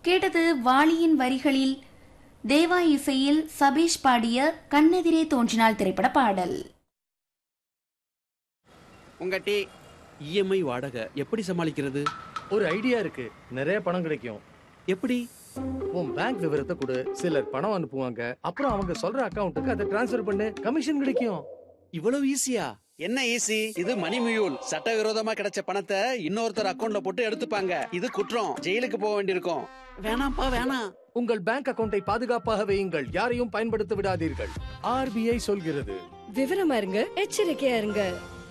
கேட்டது வாலியின் வரிகளில் தேவா இசையில் சபீஷ் பாடிய கண்ணெதிரே தோன்றினால் திரைப்பட பாடல். உங்க டீ. இஎம்ஐ வாடகை எப்படி சமாளிக்கிறது? ஒரு ஐடியா இருக்கு, நிறைய பணம் கிடைக்கும். எப்படி? உன் பேங்க் விவரத்தை கொடு, சிலர் பணம் அனுப்புவாங்க, அப்புறம் அவங்க சொல்ற அக்கவுண்ட்டுக்கு அதை டிரான்ஸ்ஃபர் பண்ணு, கமிஷன் கிடைக்கும். இவ்வளவு ஈஸியா? என்ன ஈஸி? இது மணி மியூல். சட்டவிரோதமா கிடைச்ச பணத்தை இன்னொருத்தர் அக்கவுண்ட்ல போட்டு எடுத்துப்பாங்க. இது குற்றம், ஜெயிலுக்கு போக வேண்டியிருக்கும். வேணாம்ப்பா வேணாம். உங்கள் பேங்க் அக்கவுண்டை பாதுகாப்பாக வையுங்கள், யாரையும் பயன்படுத்த விடாதீர்கள். ஆர்பிஐ சொல்கிறது. விவரமா இருங்க, எச்சரிக்கையா இருங்க.